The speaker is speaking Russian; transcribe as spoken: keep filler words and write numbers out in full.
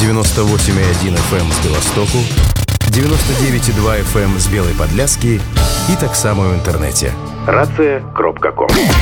девяносто восемь и один эф эм з Беластоку, девяносто девять и два эф эм з Белой Подляски и так само в интернете. рация крапка ком.